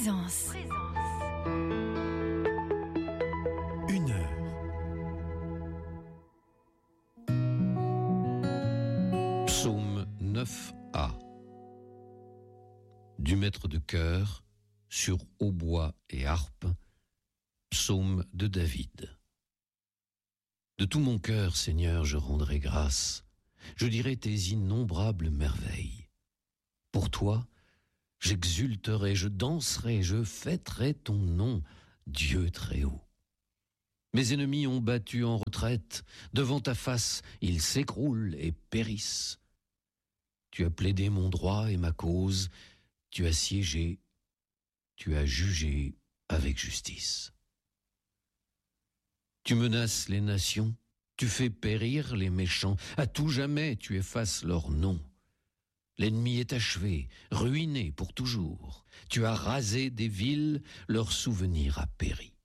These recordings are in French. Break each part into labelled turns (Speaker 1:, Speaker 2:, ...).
Speaker 1: Présence.
Speaker 2: Une heure.
Speaker 3: Psaume 9a. Du maître de chœur, sur hautbois et harpe, psaume de David. De tout mon cœur, Seigneur, je rendrai grâce. Je dirai tes innombrables merveilles. Pour toi, j'exulterai, je danserai, je fêterai ton nom, Dieu très haut. Mes ennemis ont battu en retraite. Devant ta face, ils s'écroulent et périssent. Tu as plaidé mon droit et ma cause. Tu as siégé. Tu as jugé avec justice. Tu menaces les nations. Tu fais périr les méchants. À tout jamais, tu effaces leur nom. L'ennemi est achevé, ruiné pour toujours. Tu as rasé des villes, leur souvenir a péri.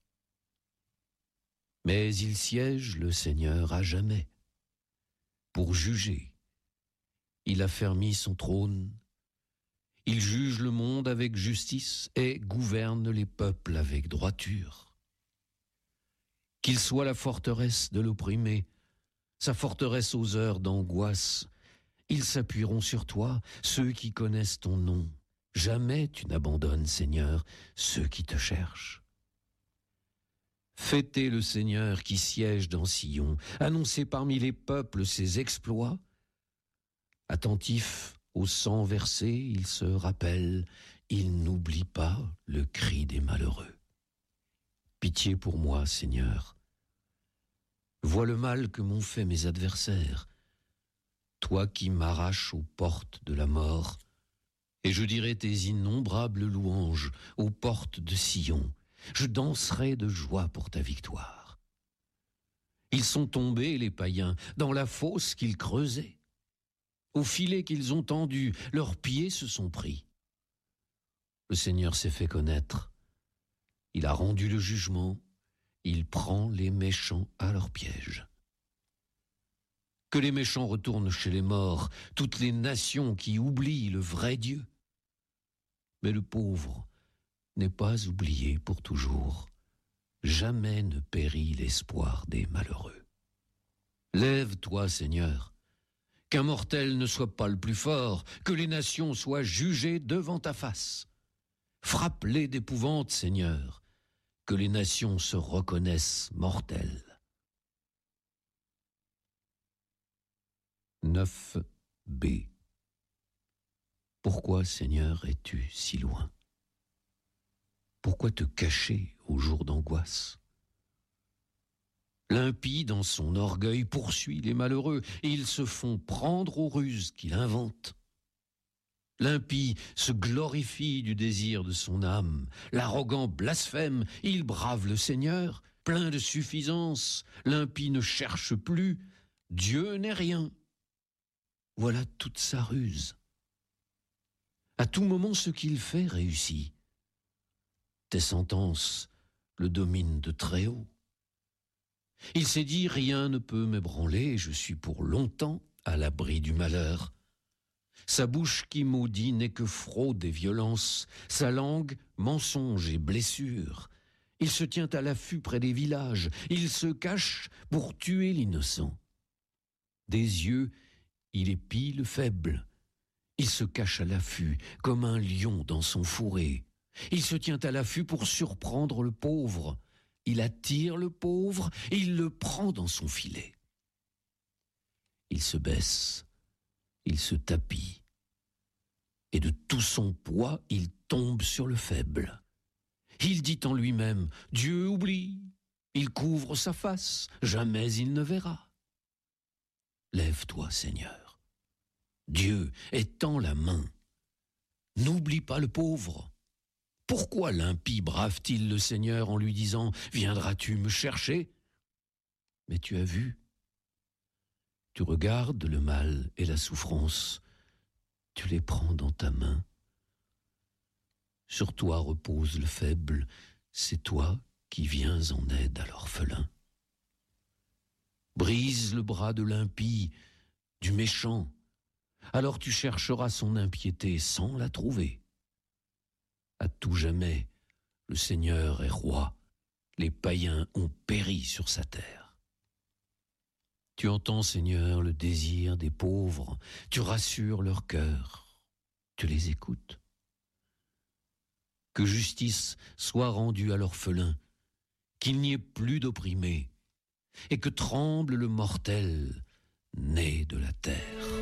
Speaker 3: Mais il siège, le Seigneur, à jamais. Pour juger, il a fermi son trône. Il juge le monde avec justice et gouverne les peuples avec droiture. Qu'il soit la forteresse de l'opprimé, sa forteresse aux heures d'angoisse, ils s'appuieront sur toi, ceux qui connaissent ton nom. Jamais tu n'abandonnes, Seigneur, ceux qui te cherchent. Fêtez le Seigneur qui siège dans Sion, annoncez parmi les peuples ses exploits. Attentif au sang versé, il se rappelle, il n'oublie pas le cri des malheureux. Pitié pour moi, Seigneur. Vois le mal que m'ont fait mes adversaires. Toi qui m'arraches aux portes de la mort, et je dirai tes innombrables louanges aux portes de Sion. Je danserai de joie pour ta victoire. Ils sont tombés, les païens, dans la fosse qu'ils creusaient. Au filet qu'ils ont tendu, leurs pieds se sont pris. Le Seigneur s'est fait connaître. Il a rendu le jugement. Il prend les méchants à leur piège. Que les méchants retournent chez les morts, toutes les nations qui oublient le vrai Dieu. Mais le pauvre n'est pas oublié pour toujours. Jamais ne périt l'espoir des malheureux. Lève-toi, Seigneur, qu'un mortel ne soit pas le plus fort, que les nations soient jugées devant ta face. Frappe-les d'épouvante, Seigneur, que les nations se reconnaissent mortelles. 9b. Pourquoi, Seigneur, es-tu si loin? Pourquoi te cacher au jour d'angoisse? L'impie, dans son orgueil, poursuit les malheureux, et ils se font prendre aux ruses qu'il invente. L'impie se glorifie du désir de son âme. L'arrogant blasphème, il brave le Seigneur, plein de suffisance. L'impie ne cherche plus, Dieu n'est rien. Voilà toute sa ruse. À tout moment, ce qu'il fait réussit. Tes sentences le dominent de très haut. Il s'est dit, rien ne peut m'ébranler, je suis pour longtemps à l'abri du malheur. Sa bouche qui maudit n'est que fraude et violence, sa langue, mensonge et blessure. Il se tient à l'affût près des villages, il se cache pour tuer l'innocent. Des yeux, il épie le faible. Il se cache à l'affût comme un lion dans son fourré. Il se tient à l'affût pour surprendre le pauvre. Il attire le pauvre et il le prend dans son filet. Il se baisse, il se tapit, et de tout son poids, il tombe sur le faible. Il dit en lui-même, Dieu oublie, il couvre sa face, jamais il ne verra. Lève-toi, Seigneur. Dieu étend la main. N'oublie pas le pauvre. Pourquoi l'impie brave-t-il le Seigneur en lui disant « Viendras-tu me chercher ?» Mais tu as vu. Tu regardes le mal et la souffrance. Tu les prends dans ta main. Sur toi repose le faible. C'est toi qui viens en aide à l'orphelin. Brise le bras de l'impie, du méchant. Alors tu chercheras son impiété sans la trouver. À tout jamais, le Seigneur est roi, les païens ont péri sur sa terre. Tu entends, Seigneur, le désir des pauvres, tu rassures leur cœur, tu les écoutes. Que justice soit rendue à l'orphelin, qu'il n'y ait plus d'opprimés, et que tremble le mortel né de la terre.